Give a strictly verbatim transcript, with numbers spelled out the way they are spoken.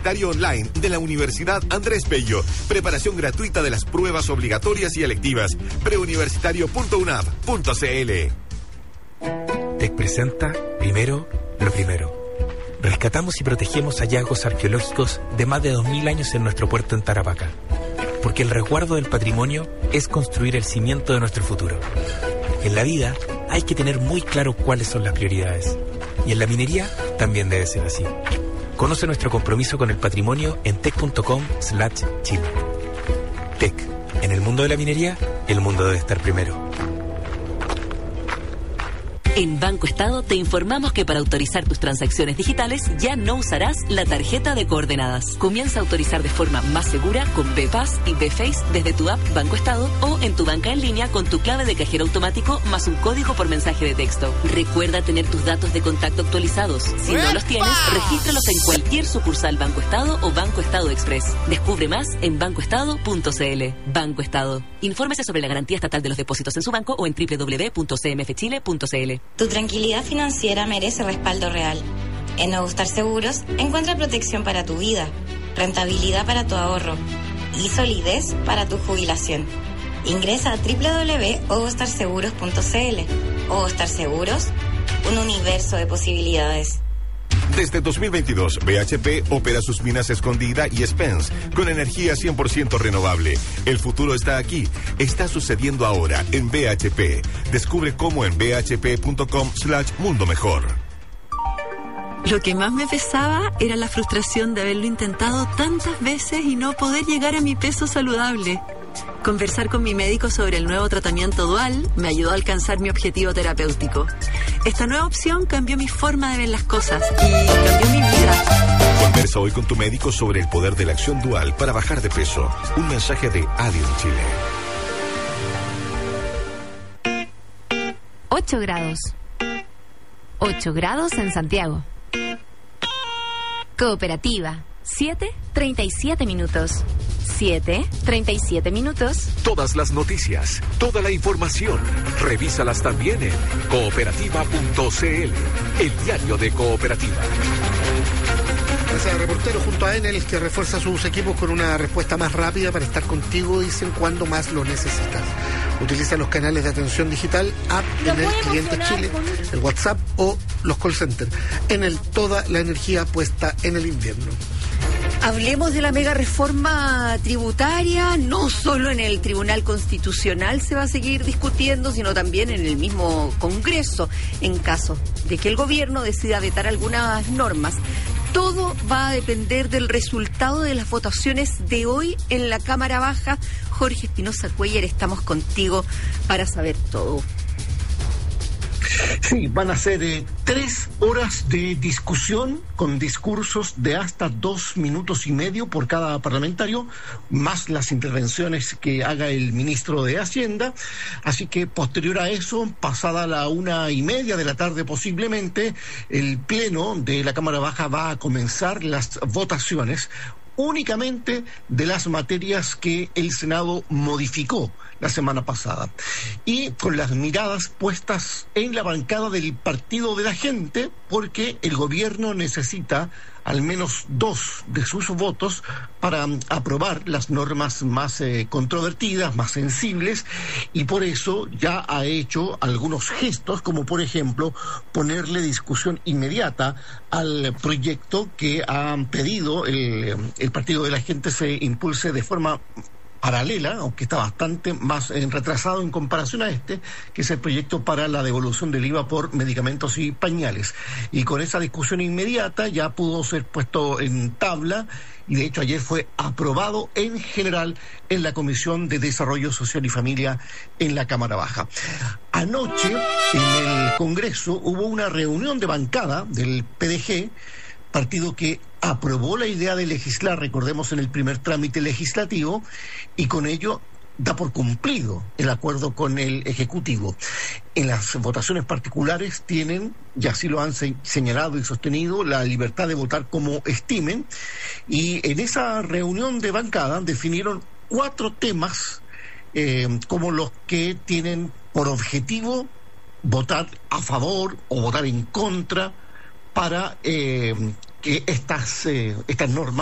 Universitario Online de la Universidad Andrés Bello. Preparación gratuita de las pruebas obligatorias y electivas. preuniversitario punto u n a v punto c l. TEC presenta Primero lo Primero. Rescatamos y protegemos hallazgos arqueológicos de más de dos mil años en nuestro puerto en Tarapacá. Porque el resguardo del patrimonio es construir el cimiento de nuestro futuro. En la vida hay que tener muy claro cuáles son las prioridades. Y en la minería también debe ser así. Conoce nuestro compromiso con el patrimonio en tec punto com slash chile. TEC. En el mundo de la minería, el mundo debe estar primero. En Banco Estado te informamos que para autorizar tus transacciones digitales ya no usarás la tarjeta de coordenadas. Comienza a autorizar de forma más segura con B-Pass y B-Face desde tu app Banco Estado o en tu banca en línea con tu clave de cajero automático más un código por mensaje de texto. Recuerda tener tus datos de contacto actualizados. Si no los tienes, regístralos en cualquier sucursal Banco Estado o Banco Estado Express. Descubre más en banco estado punto c l. Banco Estado. Infórmese sobre la garantía estatal de los depósitos en su banco o en doble u doble u doble u punto c m f chile punto c l. Tu tranquilidad financiera merece respaldo real. En Nuevo Star Seguros encuentra protección para tu vida, rentabilidad para tu ahorro y solidez para tu jubilación. Ingresa a doble u doble u doble u punto star seguros punto c l. Star Seguros, un universo de posibilidades. Desde dos mil veintidós, B H P opera sus minas Escondida y Spence con energía cien por ciento renovable. El futuro está aquí. Está sucediendo ahora en B H P. Descubre cómo en b h p punto com slash mundo mejor. Lo que más me pesaba era la frustración de haberlo intentado tantas veces y no poder llegar a mi peso saludable. Conversar con mi médico sobre el nuevo tratamiento dual me ayudó a alcanzar mi objetivo terapéutico. Esta nueva opción cambió mi forma de ver las cosas y cambió mi vida. Conversa hoy con tu médico sobre el poder de la acción dual para bajar de peso. Un mensaje de Adium Chile. ocho grados. ocho grados en Santiago. Cooperativa. siete, treinta y siete minutos. siete, treinta y siete minutos. Todas las noticias, toda la información, revísalas también en cooperativa punto c l, el diario de Cooperativa. Gracias al reportero junto a Enel, que refuerza sus equipos con una respuesta más rápida para estar contigo, dicen, cuando más lo necesitas. Utiliza los canales de atención digital, app Enel Cliente Chile, el WhatsApp o los call centers. Enel, toda la energía puesta en el invierno. Hablemos de la mega reforma tributaria. No solo en el Tribunal Constitucional se va a seguir discutiendo, sino también en el mismo Congreso, en caso de que el gobierno decida vetar algunas normas. Todo va a depender del resultado de las votaciones de hoy en la Cámara Baja. Jorge Espinosa Cuellar, estamos contigo para saber todo. Sí, van a ser eh, tres horas de discusión con discursos de hasta dos minutos y medio por cada parlamentario, más las intervenciones que haga el ministro de Hacienda. Así que posterior a eso, pasada la una y media de la tarde posiblemente, el pleno de la Cámara Baja va a comenzar las votaciones únicamente de las materias que el Senado modificó la semana pasada, y con las miradas puestas en la bancada del Partido de la Gente, porque el gobierno necesita al menos dos de sus votos para um, aprobar las normas más eh, controvertidas, más sensibles, y por eso ya ha hecho algunos gestos, como por ejemplo ponerle discusión inmediata al proyecto que ha pedido el, el Partido de la Gente se impulse de forma paralela, aunque está bastante más eh, retrasado en comparación a este, que es el proyecto para la devolución del I V A por medicamentos y pañales. Y con esa discusión inmediata ya pudo ser puesto en tabla, y de hecho ayer fue aprobado en general en la Comisión de Desarrollo Social y Familia en la Cámara Baja. Anoche en el Congreso hubo una reunión de bancada del P D G, partido que aprobó la idea de legislar, recordemos, en el primer trámite legislativo, y con ello da por cumplido el acuerdo con el Ejecutivo. En las votaciones particulares tienen, y así lo han se- señalado y sostenido, la libertad de votar como estimen, y en esa reunión de bancada definieron cuatro temas eh, como los que tienen por objetivo votar a favor o votar en contra para eh, que estas, eh, estas normas